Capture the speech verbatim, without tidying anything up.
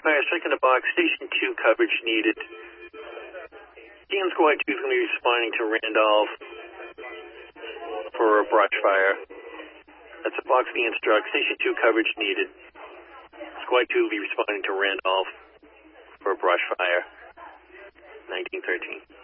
fire, second to box, station two coverage needed. D M Squad two is going to be responding to Randolph for a brush fire. That's a box being struck, station two coverage needed. Squad two will be responding to Randolph for a brush fire. nineteen thirteen.